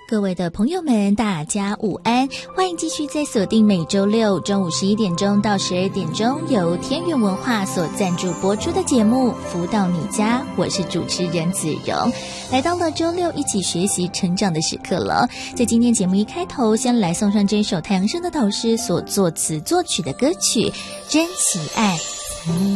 各位的朋友们，大家午安，欢迎继续在锁定每周六中午11点钟到12点钟由天元文化所赞助播出的节目《福到你家》，我是主持人子荣。来到了周六一起学习成长的时刻了。在今天节目一开头，先来送上这首太阳升的导师所作词作曲的歌曲《真奇爱》。